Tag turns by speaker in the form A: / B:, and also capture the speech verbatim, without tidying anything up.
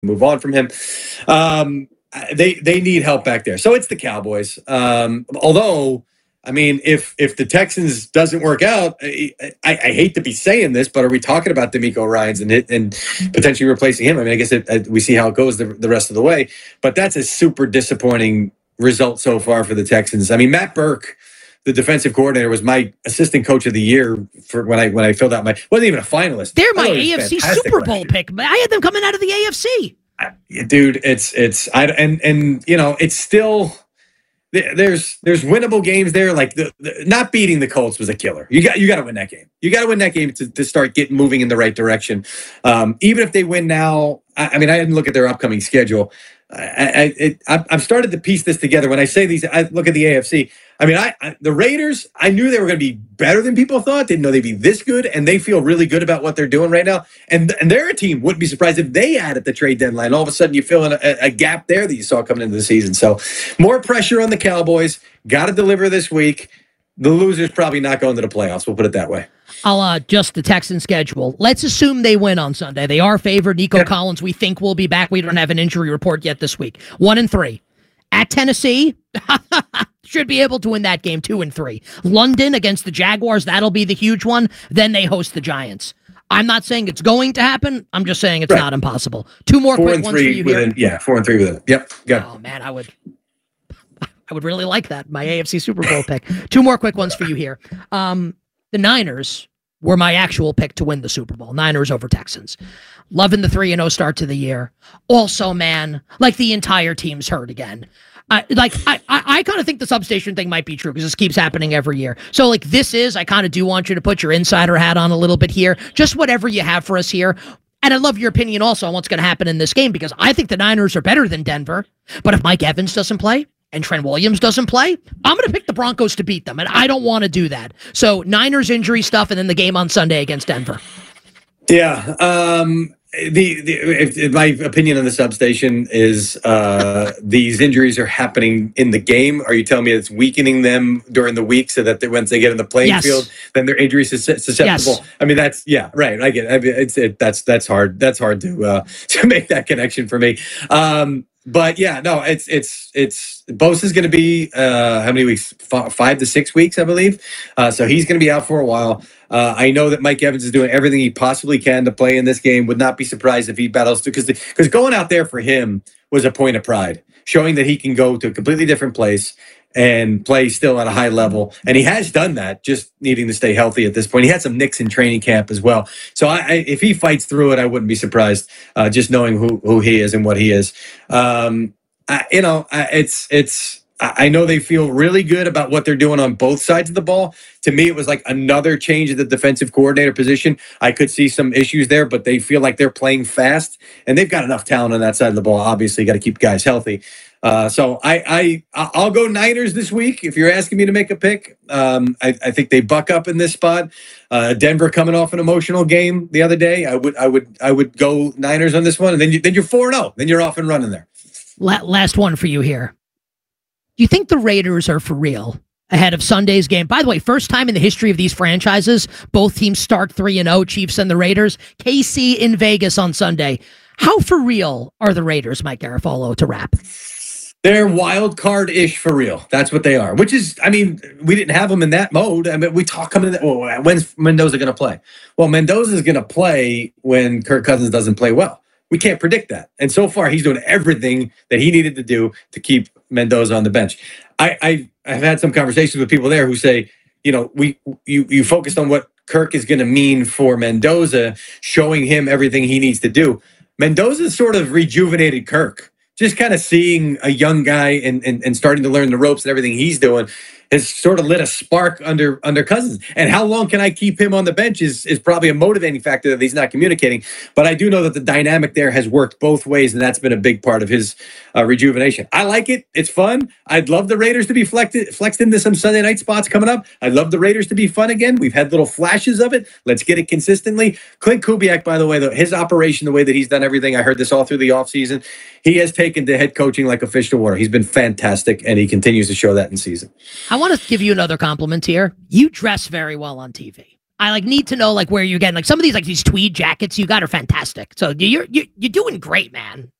A: move on from him. Um, they they need help back there. So it's the Cowboys. Um, although, I mean, if if the Texans doesn't work out, I, I, I hate to be saying this, but are we talking about DeMeco Ryans and and potentially replacing him? I mean, I guess it, we see how it goes the, the rest of the way. But that's a super disappointing result so far for the Texans. I mean, Matt Burke, the defensive coordinator, was my assistant coach of the year for when I when I filled out my wasn't even a finalist.
B: They're my A F C Super Bowl pick. I had them coming out of the A F C.
A: I, dude, it's it's I and and you know it's still there's there's winnable games there. Like the, the not beating the Colts was a killer. You got you got to win that game. You got to win that game to, to start getting moving in the right direction. Um, even if they win now, I, I mean, I didn't look at their upcoming schedule. I, I, it, I've started to piece this together. When I say these, I look at the A F C. I mean, I, I the Raiders, I knew they were going to be better than people thought. Didn't know they'd be this good, and they feel really good about what they're doing right now. And and they're a team. Wouldn't be surprised if they had at the trade deadline. All of a sudden, you fill in a, a gap there that you saw coming into the season. So more pressure on the Cowboys. Got to deliver this week. The loser's probably not going to the playoffs. We'll put it that way.
B: I'll uh, adjust the Texans schedule. Let's assume they win on Sunday. They are favored. Nico yeah. Collins, we think, will be back. We don't have an injury report yet this week. One and three. At Tennessee, should be able to win that game. Two and three. London against the Jaguars, that'll be the huge one. Then they host the Giants. I'm not saying it's going to happen. I'm just saying it's right. not impossible. Two more four quick ones for you
A: within,
B: here.
A: Yeah, four and three with it. Yep. Got
B: oh, man, I would... I would really like that, my A F C Super Bowl pick. Two more quick ones for you here. Um, the Niners were my actual pick to win the Super Bowl. Niners over Texans. Loving the three and oh start to the year. Also, man, like the entire team's hurt again. I, like, I, I, I kind of think the substation thing might be true because this keeps happening every year. So, like, this is, I kind of do want you to put your insider hat on a little bit here. Just whatever you have for us here. And I love your opinion also on what's going to happen in this game because I think the Niners are better than Denver. But if Mike Evans doesn't play, and Trent Williams doesn't play, I'm going to pick the Broncos to beat them, and I don't want to do that. So Niners injury stuff, and then the game on Sunday against Denver.
A: Yeah, um, the, the if, if my opinion on the substation is uh, these injuries are happening in the game. Are you telling me it's weakening them during the week so that they, once they get in the playing
B: yes.
A: field, then their injury susceptible?
B: Yes.
A: I mean, that's yeah, right. I get it. I mean, it's it, that's that's hard. That's hard to uh, to make that connection for me. Um, But yeah, no, it's it's it's Bosa's going to be uh, how many weeks? F- five to six weeks, I believe. Uh, so he's going to be out for a while. Uh, I know that Mike Evans is doing everything he possibly can to play in this game. Would not be surprised if he battles because because going out there for him was a point of pride, showing that he can go to a completely different place and play still at a high level. And he has done that, just needing to stay healthy at this point. He had some nicks in training camp as well. So I, I, if he fights through it, I wouldn't be surprised, uh, just knowing who, who he is and what he is. Um, I, you know, I, it's it's. I know they feel really good about what they're doing on both sides of the ball. To me, it was like another change at the defensive coordinator position. I could see some issues there, but they feel like they're playing fast, and they've got enough talent on that side of the ball. Obviously, got to keep guys healthy. Uh, so I, I, I'll go Niners this week. If you're asking me to make a pick, um, I, I think they buck up in this spot. Uh, Denver coming off an emotional game the other day. I would, I would, I would go Niners on this one, and then you, then you're four and zero. Then you're off and running there.
B: Last one for you here. Do you think the Raiders are for real ahead of Sunday's game? By the way, first time in the history of these franchises, both teams start three and oh, Chiefs and the Raiders. K C in Vegas on Sunday. How for real are the Raiders, Mike Garafolo, to wrap?
A: They're wild card-ish for real. That's what they are, which is, I mean, we didn't have them in that mode. I mean, we talk coming in that, well, when's Mendoza going to play? Well, Mendoza is going to play when Kirk Cousins doesn't play well. We can't predict that. And so far, he's doing everything that he needed to do to keep Mendoza on the bench. I, I, I've had some conversations with people there who say, you know, we you, you focused on what Kirk is going to mean for Mendoza, showing him everything he needs to do. Mendoza's sort of rejuvenated Kirk. Just kind of seeing a young guy and, and, and starting to learn the ropes and everything he's doing has sort of lit a spark under under Cousins. And how long can I keep him on the bench is, is probably a motivating factor that he's not communicating. But I do know that the dynamic there has worked both ways, and that's been a big part of his uh, rejuvenation. I like it. It's fun. I'd love the Raiders to be flexed, flexed into some Sunday night spots coming up. I'd love the Raiders to be fun again. We've had little flashes of it. Let's get it consistently. Clint Kubiak, by the way, the, his operation, the way that he's done everything, I heard this all through the offseason, he has taken to head coaching like a fish to water. He's been fantastic, and he continues to show that in season.
B: I want to give you another compliment here. You dress very well on T V. I like need to know like where you're getting like some of these like these tweed jackets you got are fantastic. So you're you're you're doing great, man.